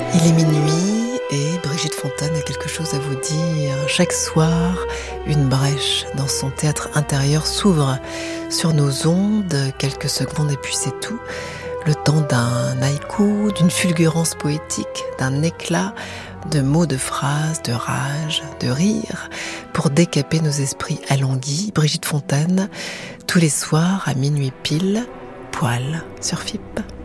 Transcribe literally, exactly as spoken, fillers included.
Il est minuit et Brigitte Fontaine a quelque chose à vous dire. Chaque soir, une brèche dans son théâtre intérieur s'ouvre sur nos ondes, quelques secondes et puis c'est tout. Le temps d'un haïku, d'une fulgurance poétique, d'un éclat de mots, de phrases, de rage, de rire, pour décaper nos esprits alanguis. Brigitte Fontaine, tous les soirs à minuit pile, poil sur F I P.